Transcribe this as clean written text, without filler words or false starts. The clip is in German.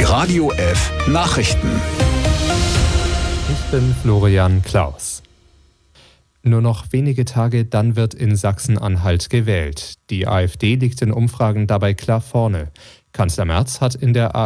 Die Radio F Nachrichten. Ich bin Florian Klaus. Nur noch wenige Tage, dann wird in Sachsen-Anhalt gewählt. Die AfD liegt in Umfragen dabei klar vorne. Kanzler Merz hat in der